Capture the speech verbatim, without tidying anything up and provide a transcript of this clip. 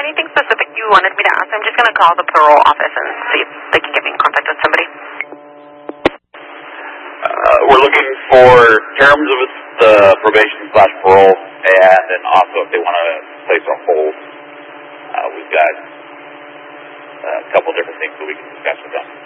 anything specific you wanted me to ask? I'm just going to call the parole office and see if they can get me in contact with somebody. Uh, we're looking for terms of the probation slash parole, and then also if they want to place a hold. Uh, we've got a couple different things that we can discuss with them.